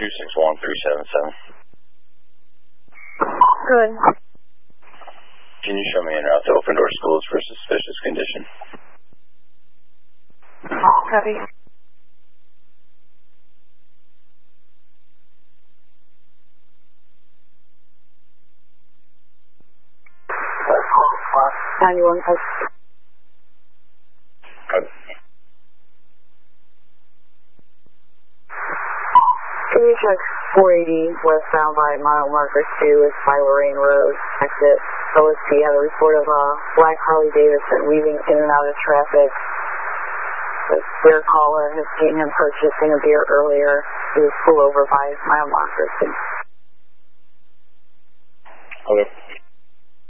261-377. Good. Can you show me en route to Open Door Schools for suspicious condition? Copy. Anyone has... Can you check 480 westbound by mile marker 2 is by Lorraine Road, exit OSP. I have a report of a black Harley Davidson weaving in and out of traffic. The beer caller has seen him purchasing a beer earlier. He was pulled over by mile marker 2. Okay.